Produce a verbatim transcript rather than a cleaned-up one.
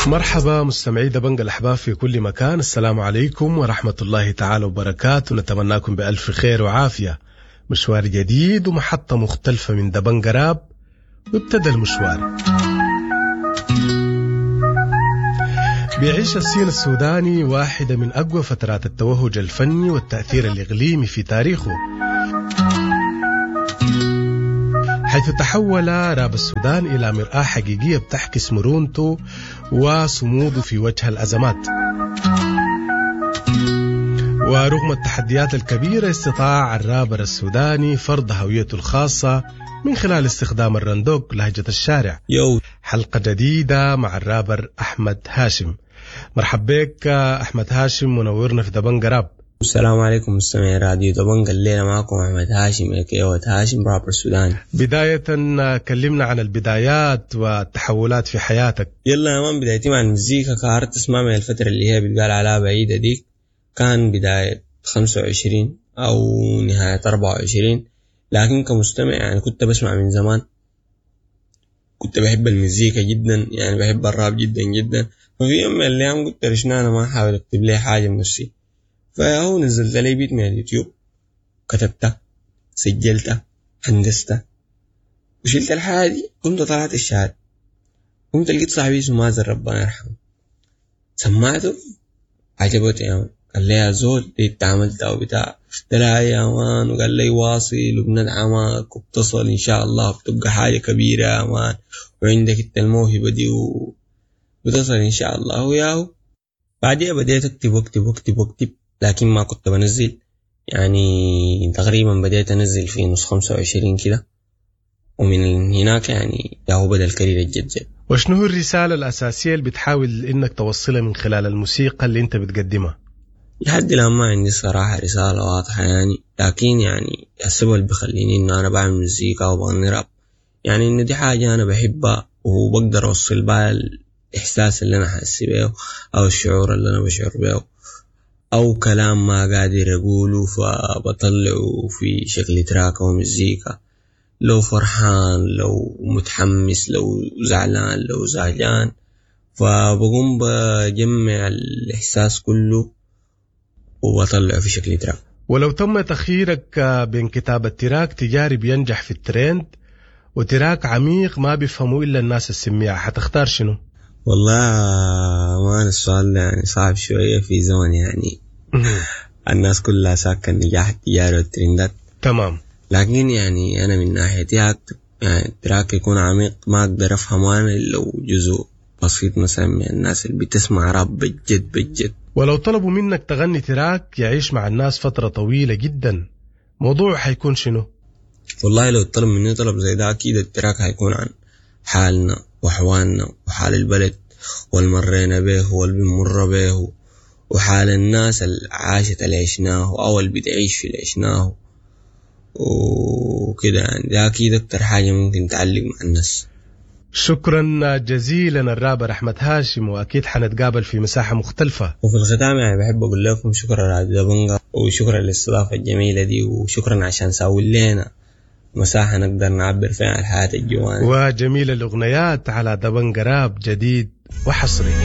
مرحبا مستمعي دبنج الأحباب في كل مكان، السلام عليكم ورحمة الله تعالى وبركاته. نتمناكم بألف خير وعافية. مشوار جديد ومحطة مختلفة من دبنج راب، وابتدى المشوار. بيعيش الصين السوداني واحدة من أقوى فترات التوهج الفني والتأثير الإقليمي في تاريخه، حيث تحول راب السودان إلى مرآة حقيقية بتعكس مرونته وصموده في وجه الأزمات. ورغم التحديات الكبيرة استطاع الرابر السوداني فرض هويته الخاصة من خلال استخدام الرندوق لهجة الشارع. يو. حلقة جديدة مع الرابر أحمد هاشم. مرحب بك أحمد هاشم، منورنا في دبنج راب. السلام عليكم مستمعي راديو دبنج، الليلة معكم أحمد هاشم اكيوة هاشم رابر سوداني. بداية كلمنا عن البدايات والتحولات في حياتك. يلا يا مان، بدايتي مع المزيكا كهرت اسمع من الفترة اللي هي بتقال عليها بعيدة ديك، كان بداية خمسة وعشرين أو نهاية أربعة وعشرين، لكن كمستمع يعني كنت بسمع من زمان، كنت بحب المزيكا جدا، يعني بحب الراب جدا جدا. ففي يوم من الأيام قلت رشنا أنا ما أحاول أكتب لي حاجة من نفسي، فهو نزلت لي بيت من اليوتيوب، كتبتها سجلتها هندستها وشلت الحاجة دي. قمت طلعت الشهادة، قمت لقيت صاحبي اسمه مازن ربنا يرحمه، سمعته عجبته يا مان، قال لي يا زول دي انت عملتها وبتاع، قلت له يا مان، وقال لي واصل وبندعمك وبتصل ان شاء الله بتبقى حاجة كبيرة يا مان، وعندك انت الموهبة دي وبتصل ان شاء الله. وياهو بعدها بديت اكتب واكتب واكتب واكتب، لكن ما كنت بنزل، يعني تقريبا بديت انزل في نص خمسة وعشرين كده، ومن هناك يعني ياهو بدأ الكارير الجد. وشنو هو الرسالة الأساسية اللي بتحاول إنك توصلها من خلال الموسيقى اللي أنت بتقدمها؟ لحد الآن ما عندي صراحة رسالة واضحة يعني، لكن يعني السبب اللي بخليني إنه أنا بعمل موسيقى وبغني راب يعني إنه دي حاجة أنا بحبها وبقدر أوصل بها الإحساس اللي أنا حاسس بيه أو الشعور اللي أنا بشعر بيه، أو كلام ما قادر أقوله فبطلعه في شكل تراك أو مزيكا، لو فرحان لو متحمس لو زعلان لو زعلان، فبقوم بجمع الإحساس كله وبطلعه في شكل تراك. ولو تم تخييرك بين كتابة تراك تجارب ينجح في الترند وتراك عميق ما بيفهموا إلا الناس السميعة، حتختار شنو؟ والله ما السؤال يعني صعب شوية في زمن يعني الناس كلها ساكن النجاح التجاري والترندات. تمام. لكن يعني أنا من ناحيتي أكتب يعني تراك يكون عميق ما أقدر أفهمه أنا لو جزء بسيط مثلا من الناس اللي بتسمع راب بجد بجد. ولو طلبوا منك تغني تراك يعيش مع الناس فترة طويلة جدا، موضوع حيكون شنو؟ والله لو طلب مني طلب زي ده أكيد التراك هيكون عن حالنا وحوالنا وحال البلد والمرينا به والبنمر به وحال الناس اللي عاشت اللي عشناه أو اللي بتعيش في اللي عشناه وكده، يعني ده أكيد أكتر حاجة ممكن تعلق مع الناس. شكرا جزيلا الرابر أحمد هاشم، وأكيد حنتقابل في مساحة مختلفة. وفي الختام يعني بحب أقول لكم شكرا على دبنجة، وشكرا للاستضافة الجميلة دي، وشكرا عشان ساوي لنا مساحة نقدر نعبر فيها عن الحياة الجوانية وجميل الأغنيات على دبنج راب جديد وحصري.